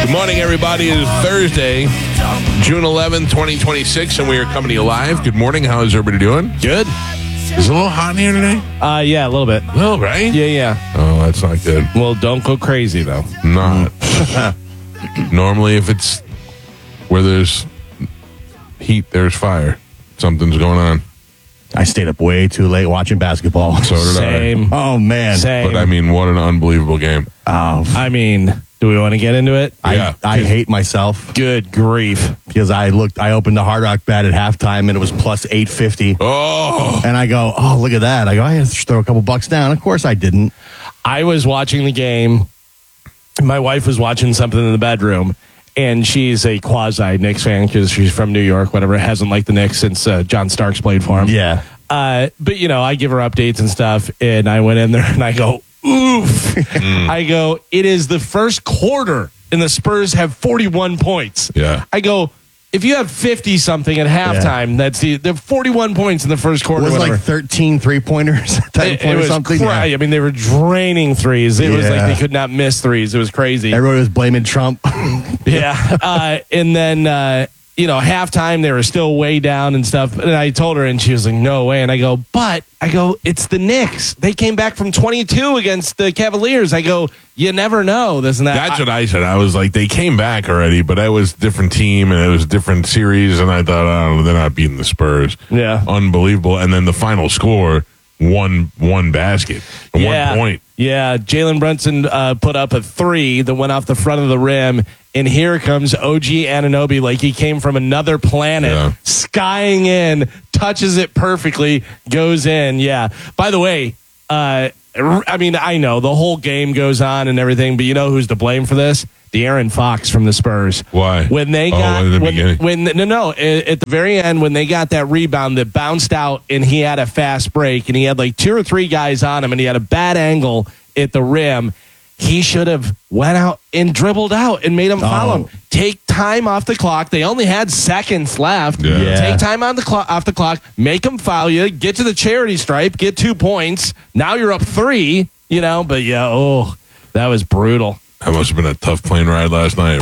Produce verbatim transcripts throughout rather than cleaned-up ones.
Good morning, everybody. It is Thursday, June eleventh, twenty twenty-six, and we are coming to you live. Good morning. How is everybody doing? Good. Is it a little hot in here today? Uh, yeah, a little bit. A little, right? Yeah, yeah. Oh, that's not good. Well, don't go crazy, though. Not. Normally, if it's where there's heat, there's fire. Something's going on. I stayed up way too late watching basketball. So did Same. I. Oh, man. Same. But, I mean, what an unbelievable game. Oh, I mean, do we want to get into it? I, Yeah. I hate myself Good grief. because I looked. I opened the Hard Rock bet at halftime and it was plus eight fifty. Oh, And I go, oh, look at that. I go, I have to throw a couple bucks down. Of course I didn't. I was watching the game. My wife was watching something in the bedroom, and she's a quasi Knicks fan because she's from New York, whatever. Hasn't liked the Knicks since uh, John Starks played for him. Yeah. Uh, but, you know, I give her updates and stuff, and I went in there and I go, oof. I go, it is the first quarter, and the Spurs have forty-one points. Yeah. I go, if you have fifty-something at halftime, that's the, the forty-one points in the first It quarter. was whatever. like thirteen three-pointers at that It, point it or was something. cra- Yeah. I mean, they were draining threes. It was like Yeah. they could not miss threes. It was crazy. Everybody was blaming Trump. Yeah. Uh, and then, uh, you know, halftime, they were still way down and stuff. And I told her, and she was like, no way. And I go, but, I go, it's the Knicks. They came back from twenty-two against the Cavaliers. I go, you never know. This and that. that's what I said. I was like, they came back already, but it was a different team and it was a different series. And I thought, oh, they're not beating the Spurs. Yeah. Unbelievable. And then the final score, one one basket, yeah. one point. Yeah. Jalen Brunson uh, put up a three that went off the front of the rim. And here comes O G Anunoby like he came from another planet, Yeah. skying in, touches it perfectly, goes in. Yeah. By the way, uh, I mean, I know the whole game goes on and everything, but you know who's to blame for this? De'Aaron Fox from the Spurs. Why? When they Oh, got in the when, beginning. when no no at the very end when they got that rebound that bounced out and he had a fast break and he had like two or three guys on him and he had a bad angle at the rim. He should have went out and dribbled out and made him follow Oh. him. Take time off the clock. They only had seconds left. Yeah. Yeah. Take time on the clock off the clock. Make them foul you. Get to the charity stripe. Get two points. Now you're up three. You know, but yeah, oh, that was brutal. That must have been a tough plane ride last night,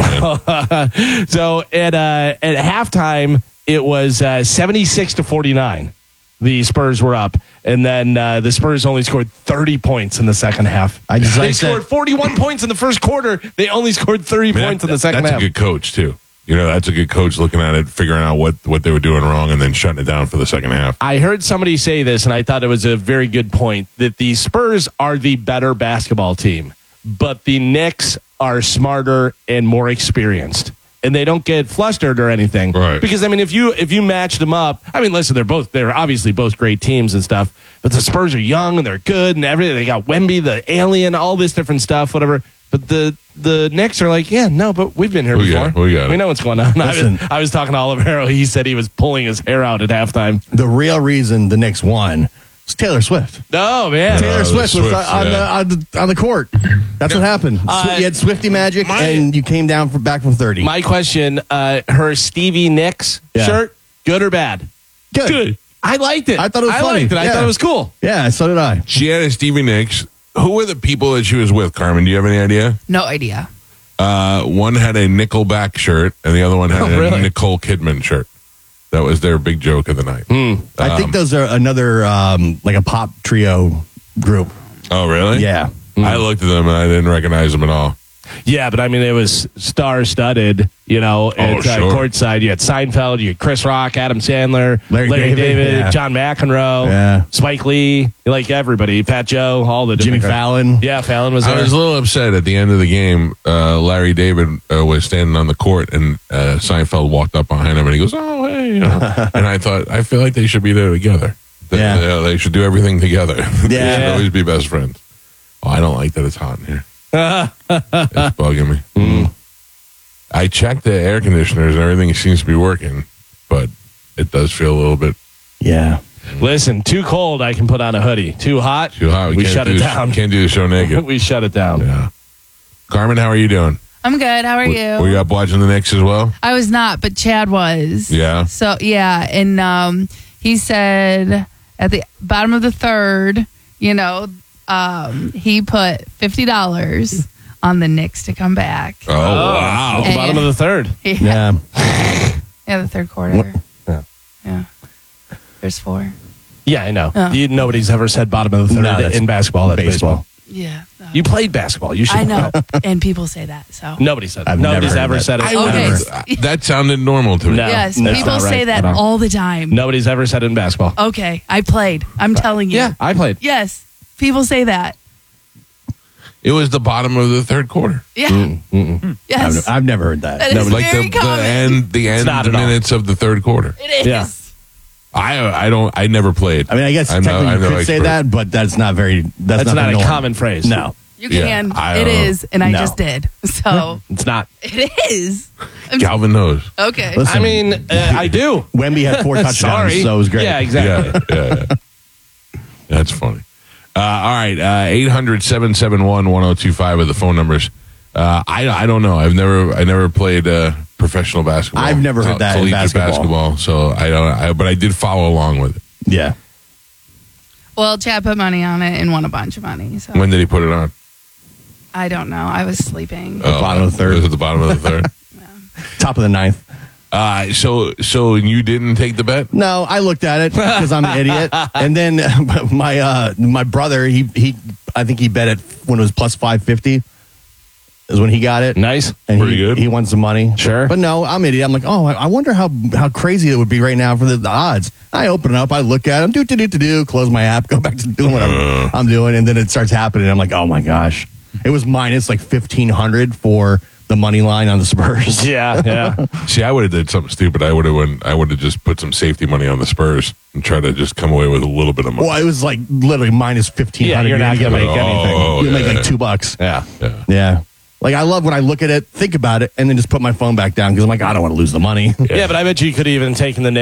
man. So at uh, at halftime, it was uh, seventy-six to forty-nine. The Spurs were up, and then uh, the Spurs only scored thirty points in the second half. I just they like scored that. forty-one points in the first quarter. They only scored thirty Man, points in the that- second that's half. a good coach, too. You know, that's a good coach looking at it, figuring out what, what they were doing wrong, and then shutting it down for the second half. I heard somebody say this, and I thought it was a very good point, that the Spurs are the better basketball team, but the Knicks are smarter and more experienced. And they don't get flustered or anything. Right. Because, I mean, if you if you match them up, I mean, listen, they're both, they're obviously both great teams and stuff, but the Spurs are young and they're good and everything. They got Wemby, the alien, all this different stuff, whatever. But the the Knicks are like, yeah, no, but we've been here We before. got it. We got it. We know what's going on. I Listen. was, I was talking to Oliver Harrow. He said he was pulling his hair out at halftime. The real reason the Knicks won was Taylor Swift. Oh, man. Taylor the Swift was Swifts, on, yeah. the, on, the, on the court. That's what happened. Uh, you had Swifty magic, my- and you came down from back from thirty. My question, uh, her Stevie Nicks Yeah. shirt, good or bad? Good. I liked it. I thought it was I funny. liked it. I Yeah. thought it was cool. Yeah, so did I. She had a Stevie Nicks. Who were the people that she was with, Carmen? Do you have any idea? No idea. Uh, one had a Nickelback shirt, and the other one had Oh, a really? Nicole Kidman shirt. That was their big joke of the night. I Um, think those are another, um, like a pop trio group. Oh, really? Yeah. I looked at them, and I didn't recognize them at all. Yeah, but I mean, it was star-studded, you know, at uh, sure. courtside. You had Seinfeld, you had Chris Rock, Adam Sandler, Larry David, David, yeah. John McEnroe, Yeah. Spike Lee, like everybody, Pat Joe, all the Jimmy different guys. Fallon. Yeah, Fallon was I there. was a little upset at the end of the game. Uh, Larry David uh, was standing on the court, and uh, Seinfeld walked up behind him, and he goes, "Oh, hey!" You know? And I thought, I feel like they should be there together. They, Yeah. they, they should do everything together. They Yeah. should always be best friends. Oh, I don't like that it's hot in here. It's bugging me. Mm. I checked the air conditioners, and everything seems to be working, but it does feel a little bit Yeah. Listen, too cold, I can put on a hoodie. Too hot, too hot. we can't shut do it the- down. Can't do the show naked. we shut it down. Yeah. Carmen, how are you doing? I'm good. How are you? Were you up watching the Knicks as well? I was not, but Chad was. Yeah. So yeah, and um, he said at the bottom of the third, you know, um, he put fifty dollars on the Knicks to come back. Oh, wow. Wow. The bottom of the third. Yeah. Yeah. Yeah, the third quarter. What- yeah. Yeah. There's four. Yeah, I know. Oh. You, nobody's ever said bottom of the third No, that's in basketball. That's baseball. baseball. Yeah. no. You played basketball. You should I know. And people say that. So. Nobody said. I've Nobody's never heard ever that. said it. I Okay. would- that sounded normal to me. No. Yes, that's people not say right that at all. all the time. Nobody's ever said it in basketball. Okay, I played. I'm telling you. Yeah, I played. Yes, people say that. It was the bottom of the third quarter. Yeah. I've, Yes. I've never heard that. That is Like very the, the common. end, the end not at all. minutes of the third quarter. It is. Yeah. I I don't. I never played. I mean, I guess I'm no- technically I'm you no could say expert. that, but that's not very. That's, That's not the a norm. common phrase. No. You Yeah, can. I It don't know. is, and I No. just did. So It's not. it is. I'm- Calvin knows. okay. Listen. I mean, uh, I do. Wemby had four touchdowns, Sorry. so it was great. Yeah, exactly. Yeah, yeah, yeah. That's funny. Uh, all right, uh, eight hundred, seven seven one, one oh two five are the phone numbers. Uh, I I don't know. I've never I never played uh, professional basketball. I've never heard that in collegiate basketball. So I don't. I, but I did follow along with it. Yeah. Well, Chad put money on it and won a bunch of money. So When did he put it on? I don't know. I was sleeping. Oh, bottom of the third. It was at the bottom of the third. Top of the ninth. Uh, so so you didn't take the bet? No, I looked at it because I'm an idiot. And then my uh, my brother, he he, I think he bet it when it was plus five fifty. Is when he got it. Nice. And Pretty he, good. He won some money. Sure. But no, I'm an idiot. I'm like, oh, I, I wonder how how crazy it would be right now for the, the odds. I open it up, I look at them, do do do do do, close my app, go back to doing whatever Uh. I'm doing, and then it starts happening. I'm like, oh my gosh, it was minus like fifteen hundred for the money line on the Spurs. Yeah, yeah. See, I would have did something stupid. I would have went. I would have just put some safety money on the Spurs and try to just come away with a little bit of money. Well, it was like literally minus fifteen hundred. Yeah, you're not gonna make anything. Oh, You make yeah. like two bucks. Yeah. Yeah. Yeah. Like, I love when I look at it, think about it, and then just put my phone back down because I'm like, I don't want to lose the money. Yeah, but I bet you could have even taken the